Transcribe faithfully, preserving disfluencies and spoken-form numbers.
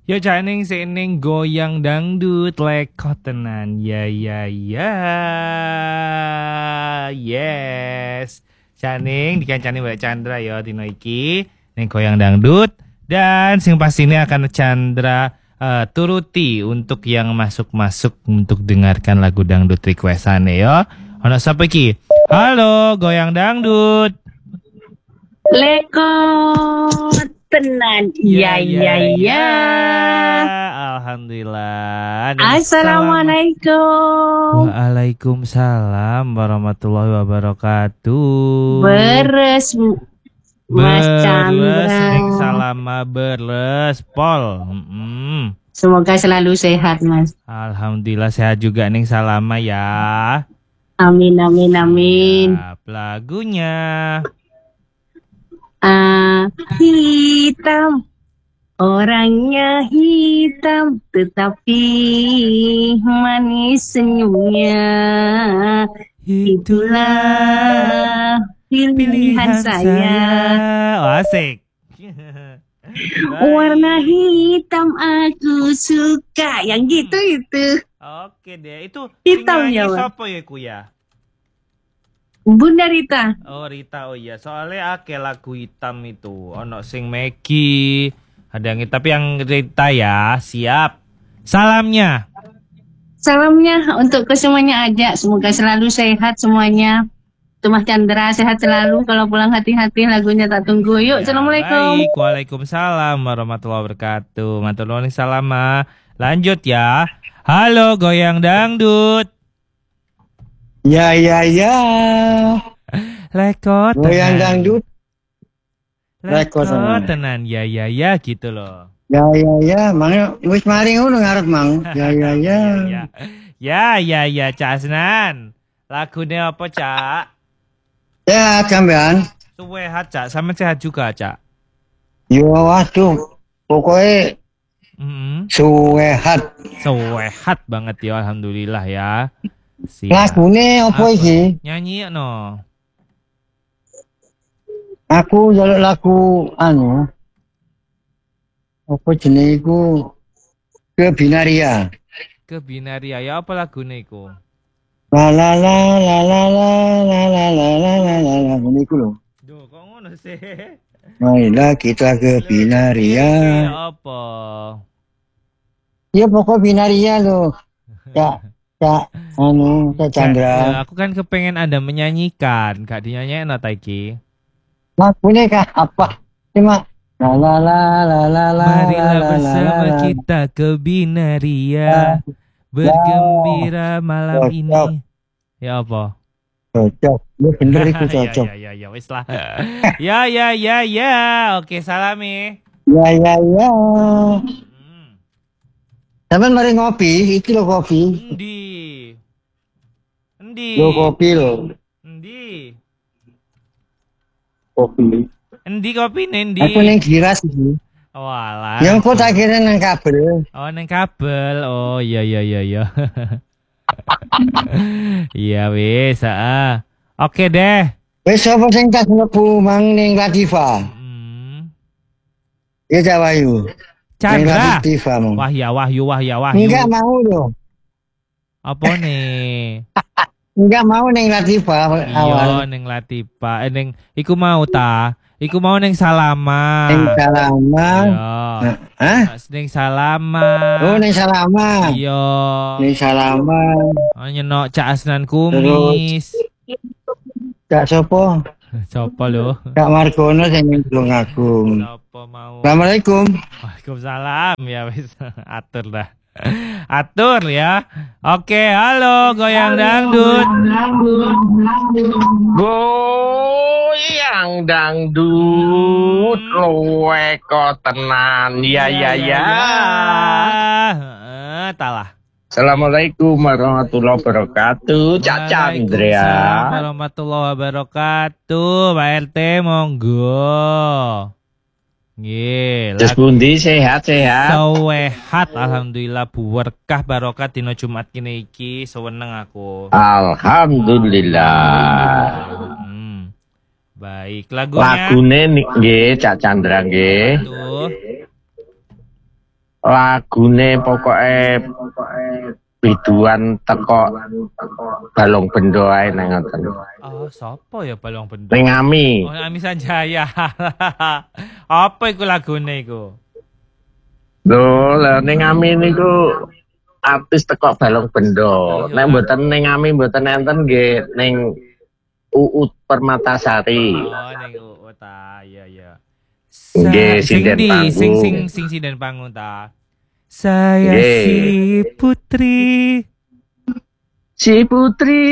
Yo caning sening goyang dangdut lekot tenan. Ya ya ya. Yes. Caning dikancani Mbak Chandra yo dino iki ning goyang dangdut dan sing pasti ini akan Chandra uh, turuti untuk yang masuk-masuk untuk dengarkan lagu dangdut requestane yo. Ono sapa iki? Halo, goyang dangdut. Lekot tenan. Iya iya iya. Alhamdulillah. Assalamualaikum. Waalaikumsalam warahmatullahi wabarakatuh. Beres Mas Berles Chandra. ning salama berles pol. Mm-mm. Semoga selalu sehat, Mas. Alhamdulillah sehat juga ning salama ya. Amin amin amin. Siap, lagunya. Ah, hitam. Orangnya hitam tetapi manis senyumnya. Itulah pilihan, Pilihan saya. saya. Oh, asik. Warna hitam aku suka. Yang gitu itu. Oke deh, itu Hitam sing nyanyi ya, Mas? sapa ya ku ya? Bunda Rita. Oh Rita, oh iya, soalnya ake lagu hitam itu, ono sing Maggie, ada yang tapi yang Rita ya, siap. Salamnya. Salamnya untuk ke semuanya aja. Semoga selalu sehat semuanya. Tuh Mas Chandra sehat selalu. Kalau pulang hati-hati lagunya tak tunggu. Yuk, Ya, assalamualaikum. baik, waalaikumsalam warahmatullahi wabarakatuh. Matur nuwun salama. Lanjut ya. Halo goyang dangdut. Ya ya ya. Lekot Goyang tenan. dangdut. Lekot Lekot tenan. Ya ya ya gitu loh. Ya ya ya. Mang wis mari ngono ngarep mang. Ya ya ya. ya, ya, ya, ya, Cak Asnan. Lagunya apa, Cak? Sehat sampean. Sehat, Cak. Sama sehat juga, Cak. Yo waduh. Pokoknya Mm-hmm. sehat. Sehat banget ya, alhamdulillah ya. Siap. Lagune Apa? apa iki? Nyanyi no. Aku njaluk lagu anu. Apa jenenge iku? Kebinaria. Kebinaria ya apa lagunya iku? La la la la la la la la la la la la la ngene iku lho. Duh, kok ngono sih? Marilah kita ke Binaria. Iki apa? Ya pokok Binaria lho. Ya, ya, anu, Cak Chandra. Ya, aku kan kepengen Anda menyanyikan, gak dinyanyiin atau iki? Lagunya kah apa? Cuma la la la la la la. Marilah la, la, bersama la, la. kita ke Binaria, bergembira malam Cocok. ini. Ya apa? Cocok. Lu bener itu cocok. Ya ya ya wis lah. Ya ya ya ya. Oke, salami. Ya ya ya. Hmm. Sampeyan mari ngopi, iki lho kopi. Endi? Endi? Lho kopi lho. Endi? Kopi. Endi kopi nendi? Aku ning Giras iki. Walah. Yang kok tak kira nang kabel. Oh, neng kabel. Oh, iya iya iya iya. Iya wis, heeh. Oke deh. Wis sapa sing tak mlebu mang ning Latifa? Hmm. Ya Cak Wahyu. Ning Chandra. Latifa mang. Wahya Wahyu Wahya Wahyu. Enggak mau lho. Apa nih? Enggak mau ning Latifa awal. Iya neng Latifa. Eh neng iku mau ta? Iku mau neng Salama. Ning Salama. Iya. Hah? Neng Salama. Oh ning Salama. Iya. Ning Salama. Oh, nyenok Cak Asnan Kumis. Cak sopo? Sopo lho? Cak Margono sing ning Tulungagung. Sopo mau? Assalamualaikum. Waalaikumsalam. Ya wis atur dah. Atur ya. Oke, halo goyang dangdut. Goyang dangdut luwe kok tenan. Ya ya ya. Heeh, talah. Assalamualaikum warahmatullahi wabarakatuh. Cak Waalaikumsalam Chandra. warahmatullahi wabarakatuh. Pak R T monggo. Nggih, Terus pundi sehat-sehat. sehat alhamdulillah berkah barokah dina Jumat kene iki seweneng aku. Alhamdulillah. Hmm. Baik, lagunya Lagune nggih Cak Chandra nggih. tuh. lagune pokoke biduan teko balong bendo ae nang ngoten. Oh, sapa ya balong bendo? Ning Ami. Oh, Ami Sanjaya. Apa iku lagune iku? Lho, lah ning Ami niku artis teko balong bendo. Iya. Nek mboten ning Ami mboten enten nggih ning Uut Permatasari. Oh, ning U U ta. Iya, iya. Nggih, Sing sinden di, panggung. sing sing sing sinden panggung ta. Saya Nggih. si putri Si Putri